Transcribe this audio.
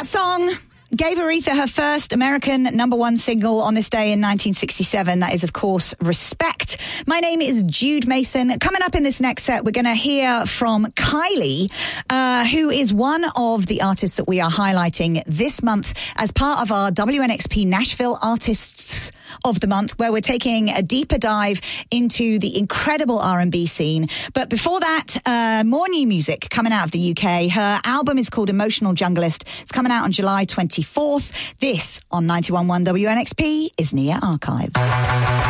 That song gave Aretha her first American #1 single on this day in 1967. That is, of course, Respect. My name is Jude Mason. Coming up in this next set, we're going to hear from Kylie, who is one of the artists that we are highlighting this month as part of our WNXP Nashville Artists of the Month, where we're taking a deeper dive into the incredible R&B scene. But before that, more new music coming out of the UK. Her album is called Emotional Junglist. It's coming out on July 24th. This on 91.1 WNXP is Nia Archives.